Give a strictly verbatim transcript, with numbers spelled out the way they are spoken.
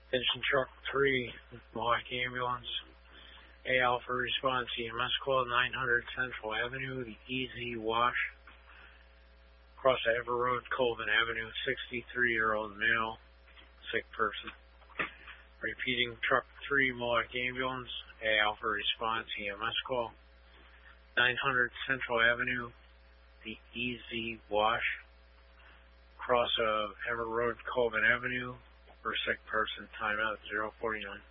Attention truck three, Mohawk Ambulance. A Alpha response, E M S call nine hundred Central Avenue, the Easy Wash. Across Ever Road, Colvin Avenue, sixty-three-year-old male, sick person. Repeating truck three, Mohawk Ambulance. A Alpha response, E M S call. nine hundred Central Avenue, the Easy Wash. Cross of Ever Road, Colvin Avenue, for sick person, timeout zero forty-nine.